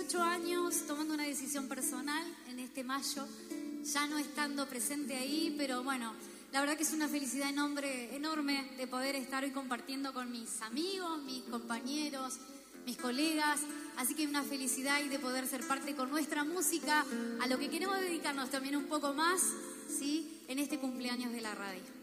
18 años tomando una decisión personal en este mayo, ya no estando presente ahí, pero bueno, la verdad que es una felicidad enorme de poder estar hoy compartiendo con mis amigos, mis compañeros, mis colegas, así que una felicidad y de poder ser parte con nuestra música, a lo que queremos dedicarnos también un poco más, ¿sí?, en este cumpleaños de la radio.